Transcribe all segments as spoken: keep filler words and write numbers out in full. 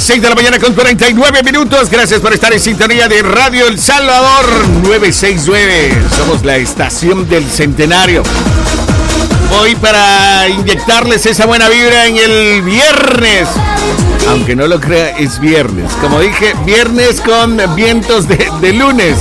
seis de la mañana con cuarenta y nueve minutos. Gracias por estar en sintonía de Radio El Salvador novecientos sesenta y nueve. Somos la estación del centenario. Voy para inyectarles esa buena vibra en el viernes. Aunque no lo crea, es viernes. Como dije, viernes con vientos de, de lunes.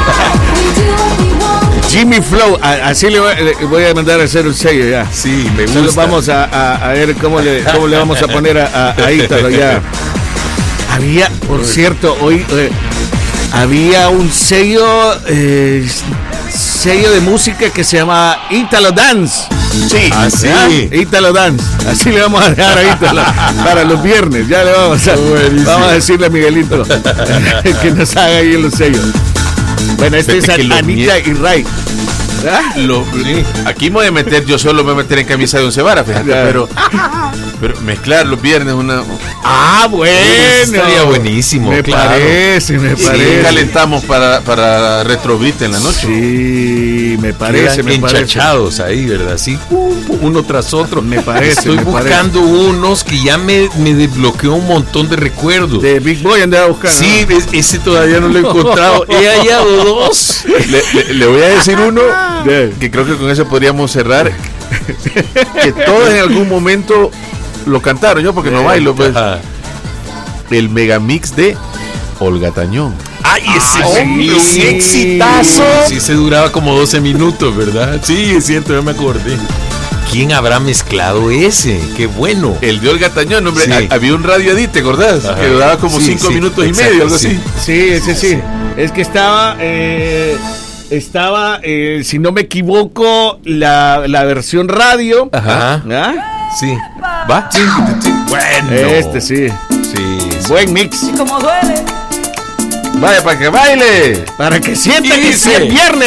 Jimmy Flow, a, así le voy, le voy a mandar a hacer un sello ya. Sí, me gusta. Entonces vamos a, a, a ver cómo le, cómo le vamos a poner a, a, a Ítalo ya. Había, por cierto, hoy eh, había un sello, eh, sello de música que se llama Ítalo Dance. Sí, así. Ítalo Dance. Así le vamos a dejar a Ítalo para los viernes. Ya le vamos a, vamos a decirle a Miguelito que nos haga ahí en los sellos. Bueno, este es Anita mie- y Ray. ¿Ah? Lo, sí. Aquí me voy a meter, yo solo me voy a meter en camisa de once varas, fíjate, pero, pero mezclar los viernes una. Ah, bueno. Estaría buenísimo. Me claro. parece, me sí, parece. Calentamos para, para Retrobeat en la noche. Sí, me parece, me enchachados parece. ahí, ¿verdad? Sí, uno tras otro. Me parece. Estoy me buscando parece. unos que ya me, me desbloqueó un montón de recuerdos. De Big Boy andaba buscando. Sí, ¿no? Ese todavía no lo he encontrado. He hallado dos. Le, le, le voy a decir uno que creo que con eso podríamos cerrar. Que todos en algún momento lo cantaron, yo porque no bailo, pues. El megamix de Olga Tañón. ¡Ay, ese ah, hombre! ¡Un sí. exitazo! Sí, se duraba como doce minutos, ¿verdad? Sí, es cierto, yo me acordé. ¿Quién habrá mezclado ese? ¡Qué bueno! El de Olga Tañón, hombre. Sí. A, había un radio edit, ¿te acordás? Ajá. Que duraba como sí, cinco sí, minutos exacto, y medio, algo sí. así. Sí, ese sí. sí. Es que estaba... Eh... Estaba, eh, si no me equivoco, la, la versión radio. Ajá. ¿Ah? Sí. ¿Va? Sí. Bueno. Este sí. Sí. sí. Buen mix. Y como duele. Vaya, para que baile. Para que sienta que es viernes.